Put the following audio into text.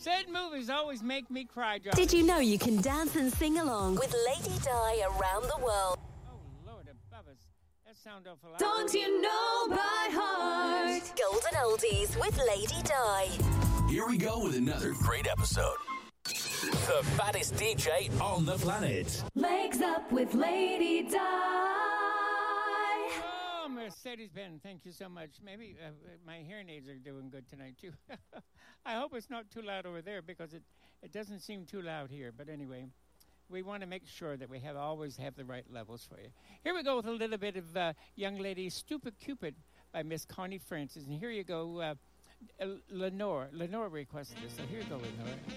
Said movies always make me cry, John. Did you know you can dance and sing along with Lady Di around the world? Oh, Lord above us. That sound awful loud. Songs you know by heart. Golden Oldies with Lady Di. Here we go with another great episode. The fattest DJ on the planet. Legs Up with Lady Di. Oh, Mercedes-Benz, thank you so much. Maybe my hearing aids are doing good tonight, too. I hope it's not too loud over there because it doesn't seem too loud here. But anyway, we want to make sure that we always have the right levels for you. Here we go with a little bit of Young Lady Stupid Cupid by Miss Connie Francis. And here you go, Lenore. Lenore requested this, so here you go, Lenore.